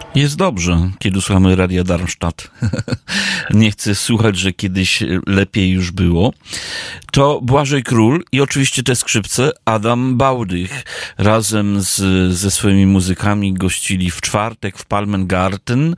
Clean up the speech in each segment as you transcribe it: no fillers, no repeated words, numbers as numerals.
Jest dobrze, kiedy słuchamy Radia Darmstadt. Nie chcę słuchać, że kiedyś lepiej już było. To Błażej Król i oczywiście te skrzypce Adam Bałdych. Razem ze swoimi muzykami gościli w czwartek w Palmengarten.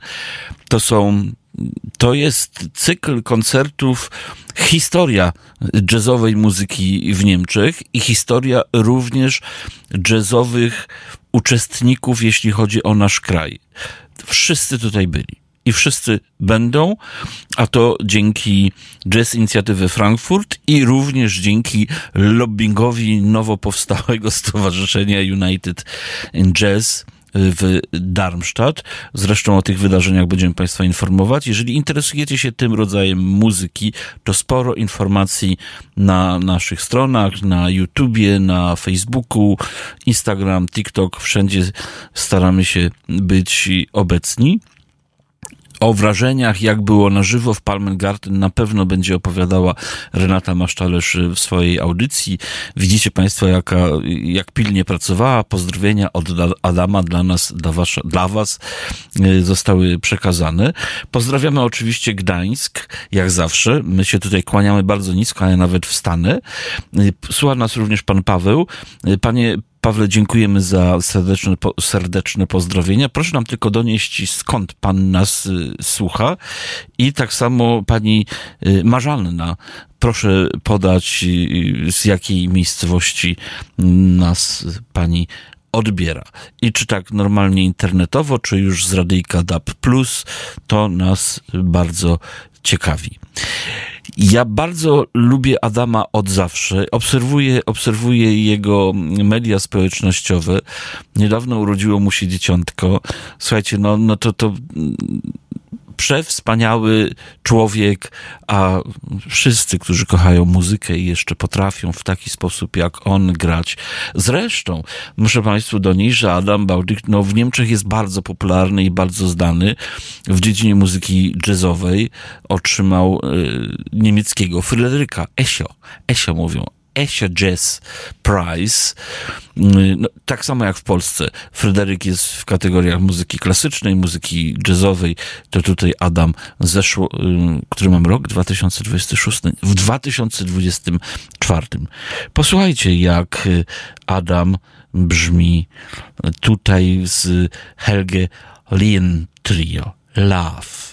To jest cykl koncertów, historia jazzowej muzyki w Niemczech i historia również jazzowych uczestników, jeśli chodzi o nasz kraj. Wszyscy tutaj byli i wszyscy będą, a to dzięki Jazz Inicjatywy Frankfurt i również dzięki lobbingowi nowo powstałego stowarzyszenia United in Jazz w Darmstadt. Zresztą o tych wydarzeniach będziemy Państwa informować. Jeżeli interesujecie się tym rodzajem muzyki, to sporo informacji na naszych stronach, na YouTubie, na Facebooku, Instagram, TikTok. Wszędzie staramy się być obecni. O wrażeniach, jak było na żywo w Palmengarten, na pewno będzie opowiadała Renata Masztalerz w swojej audycji. Widzicie Państwo, jak pilnie pracowała. Pozdrowienia od Adama dla Was zostały przekazane. Pozdrawiamy oczywiście Gdańsk, jak zawsze. My się tutaj kłaniamy bardzo nisko, a ja nawet wstanę. Słucha nas również pan Paweł. Panie Pawle, dziękujemy za serdeczne pozdrowienia. Proszę nam tylko donieść, skąd pan nas słucha. I tak samo pani Marzanna, proszę podać, z jakiej miejscowości nas pani odbiera. I czy tak normalnie internetowo, czy już z radyjka DAB+, to nas bardzo ciekawi. Ja bardzo lubię Adama od zawsze. Obserwuję jego media społecznościowe. Niedawno urodziło mu się dzieciątko. Słuchajcie, to przewspaniały człowiek, a wszyscy, którzy kochają muzykę i jeszcze potrafią w taki sposób jak on grać. Zresztą muszę Państwu donieść, że Adam Bałdych w Niemczech jest bardzo popularny i bardzo znany w dziedzinie muzyki jazzowej. Otrzymał niemieckiego Fryderyka Esio mówią. Esio Jazz Prize. Tak samo jak w Polsce. Fryderyk jest w kategoriach muzyki klasycznej, muzyki jazzowej. To tutaj Adam który mam rok? 2026. W 2024. Posłuchajcie, jak Adam brzmi tutaj z Helge Lien Trio. Love.